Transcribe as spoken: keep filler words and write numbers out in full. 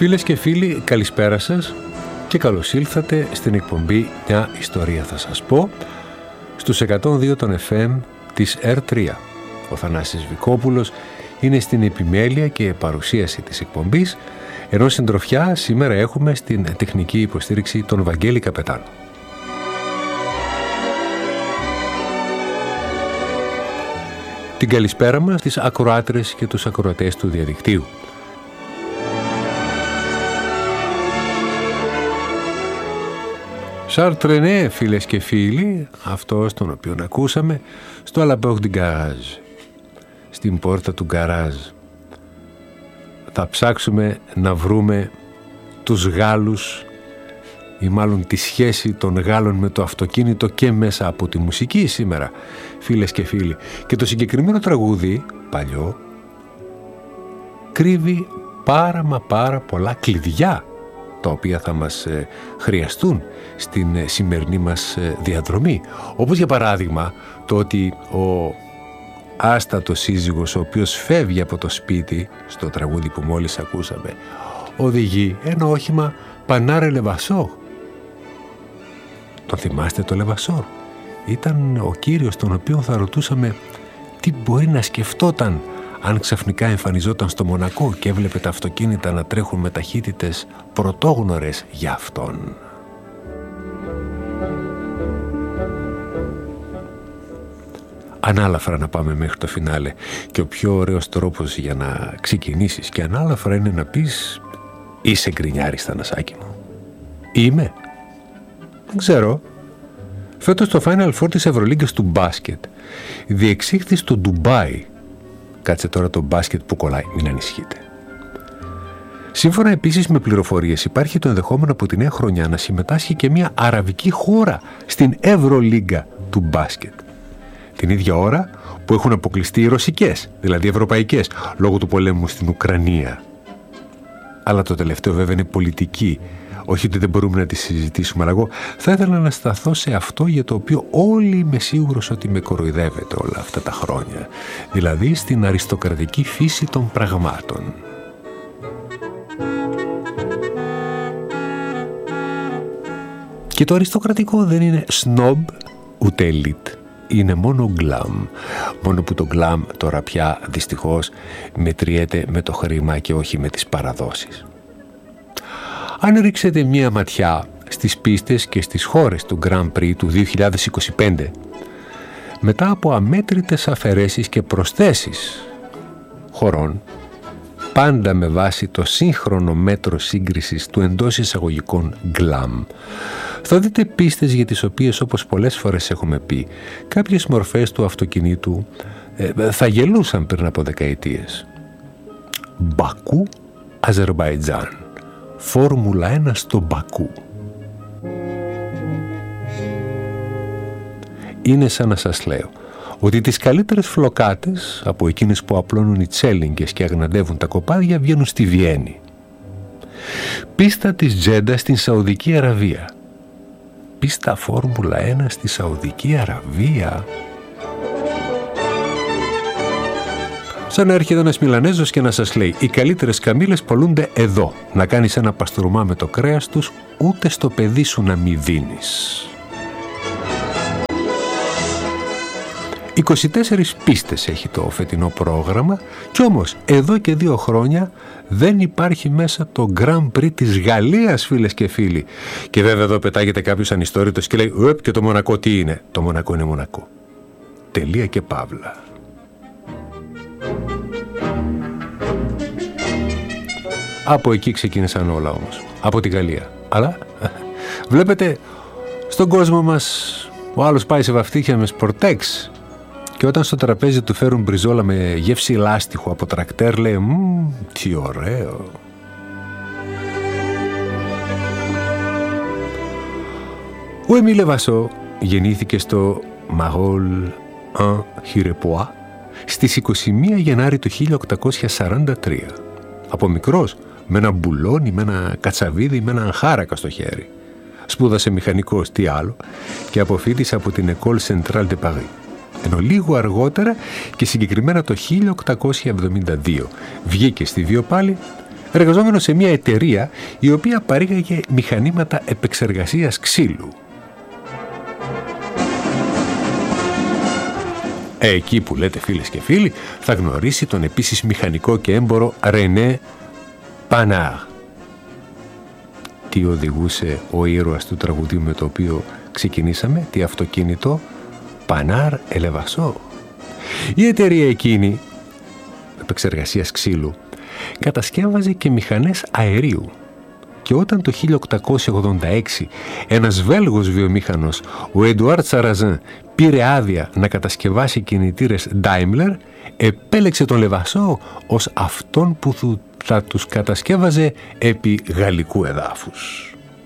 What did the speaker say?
Φίλες και φίλοι, καλησπέρα σας και καλώς ήλθατε στην εκπομπή «Μια ιστορία θα σας πω» στους εκατόν δύο των εφ εμ της Ερ τρία. Ο Θανάσης Βικόπουλος είναι στην επιμέλεια και παρουσίαση της εκπομπής, ενώ συντροφιά σήμερα έχουμε στην τεχνική υποστήριξη τον Βαγγέλη Καπετάνο. Την καλησπέρα μας στις ακροάτρες και τους ακροατές του διαδικτύου. Σαρτρενέ, φίλες και φίλοι, αυτός τον οποίον ακούσαμε στο La Porte du Garage, στην πόρτα του γκαράζ. Θα ψάξουμε να βρούμε τους Γάλλους ή μάλλον τη σχέση των Γάλλων με το αυτοκίνητο και μέσα από τη μουσική σήμερα, φίλες και φίλοι. Και το συγκεκριμένο τραγούδι, παλιό, κρύβει πάρα μα πάρα πολλά κλειδιά, τα οποία θα μας ε, χρειαστούν στην ε, σημερινή μας ε, διαδρομή. Όπως για παράδειγμα το ότι ο άστατος σύζυγος, ο οποίος φεύγει από το σπίτι, στο τραγούδι που μόλις ακούσαμε, οδηγεί ένα όχημα Πανάρε Λεβασό. Τον θυμάστε το Λεβασόρ? Ήταν ο κύριος τον οποίο θα ρωτούσαμε τι μπορεί να σκεφτόταν αν ξαφνικά εμφανιζόταν στο Μονακό και έβλεπε τα αυτοκίνητα να τρέχουν με ταχύτητες πρωτόγνωρες για αυτόν. Ανάλαφρα να πάμε μέχρι το φινάλε, και ο πιο ωραίος τρόπος για να ξεκινήσεις και ανάλαφρα είναι να πεις «Είσαι γκρινιάρης, Θανασάκη μου?» Είμαι. Δεν ξέρω. Φέτος το Final Four της Ευρωλίγκας του μπάσκετ διεξήχθη στο Ντουμπάι. Κάτσε τώρα το μπάσκετ που κολλάει, μην ανησυχείτε. Σύμφωνα επίσης με πληροφορίες, υπάρχει το ενδεχόμενο από τη νέα χρονιά να συμμετάσχει και μια αραβική χώρα στην Ευρωλίγκα του μπάσκετ. Την ίδια ώρα που έχουν αποκλειστεί οι ρωσικές, δηλαδή ευρωπαϊκές, λόγω του πολέμου στην Ουκρανία. Αλλά το τελευταίο βέβαια είναι πολιτική. Όχι ότι δεν μπορούμε να τη συζητήσουμε, αλλά εγώ θα ήθελα να σταθώ σε αυτό για το οποίο όλοι είμαι σίγουρος ότι με κοροϊδεύετε όλα αυτά τα χρόνια. Δηλαδή στην αριστοκρατική φύση των πραγμάτων. Και το αριστοκρατικό δεν είναι snob ούτε elite. Είναι μόνο glam. Μόνο που το glam τώρα πια δυστυχώς μετριέται με το χρήμα και όχι με τις παραδόσεις. Αν ρίξετε μία ματιά στις πίστες και στις χώρες του Grand Prix του δύο χιλιάδες είκοσι πέντε, μετά από αμέτρητες αφαιρέσεις και προσθέσεις χωρών, πάντα με βάση το σύγχρονο μέτρο σύγκρισης του εντός εισαγωγικών glam, θα δείτε πίστες για τις οποίες, όπως πολλές φορές έχουμε πει, κάποιες μορφές του αυτοκινήτου ε, θα γελούσαν πριν από δεκαετίες. Μπακού, Αζερμπαϊτζάν. Φόρμουλα ένα στο Μπακού. Είναι σαν να σας λέω ότι τις καλύτερες φλοκάτες από εκείνες που απλώνουν οι τσέλιγγες και αγναντεύουν τα κοπάδια βγαίνουν στη Βιέννη. Πίστα της Τζέντα στην Σαουδική Αραβία. Πίστα Φόρμουλα ένα στη Σαουδική Αραβία. Σαν να έρχεται ένας Μιλανέζος και να σας λέει «Οι καλύτερες καμήλες πολλούνται εδώ. Να κάνεις ένα παστούρμα με το κρέας τους, ούτε στο παιδί σου να μη δίνεις». είκοσι τέσσερις πίστες έχει το φετινό πρόγραμμα, κι όμως εδώ και δύο χρόνια δεν υπάρχει μέσα το Grand Prix της Γαλλίας, φίλες και φίλοι. Και βέβαια εδώ πετάγεται κάποιος ανιστόρητος και λέει «Ωπ, και το Μονακό τι είναι?» Το Μονακό είναι Μονακό. Τελεία και παύλα. Από εκεί ξεκίνησαν όλα όμως, από τη Γαλλία. Αλλά βλέπετε, στον κόσμο μας ο άλλος πάει σε βαφτίχια με σπορτέξ και όταν στο τραπέζι του φέρουν μπριζόλα με γεύση λάστιχο από τρακτέρ λέει «Μμμ, τι ωραίο». Ο Εμίλ Λεβασό γεννήθηκε στο Μαρόλ εν Χιρεπουά στις είκοσι μία Γενάρη του χίλια οκτακόσια σαράντα τρία. Από μικρός, με ένα μπουλόνι, με ένα κατσαβίδι, με ένα χάρακα στο χέρι. Σπούδασε μηχανικός, τι άλλο, και αποφοίτησε από την École Centrale de Paris. Ενώ λίγο αργότερα και συγκεκριμένα το χίλια οκτακόσια εβδομήντα δύο βγήκε στη βίο πάλι εργαζόμενος σε μια εταιρεία η οποία παρήγαγε μηχανήματα επεξεργασίας ξύλου. Εκεί που λέτε φίλες και φίλοι, θα γνωρίσει τον επίσης μηχανικό και έμπορο Ρενέ Πανάρ. Τι οδηγούσε ο ήρωας του τραγουδιού με το οποίο ξεκινήσαμε, τι αυτοκίνητο? Πανάρ Ελεβασό. Η εταιρεία εκείνη επεξεργασίας ξύλου κατασκεύαζε και μηχανές αερίου. Και όταν το χίλια οκτακόσια ογδόντα έξι ένας Βέλγος βιομήχανος, ο Εντουάρτ Σαραζάν, πήρε άδεια να κατασκευάσει κινητήρες Daimler, επέλεξε τον Λεβασό ως αυτόν που θα τους κατασκεύαζε επί γαλλικού εδάφους.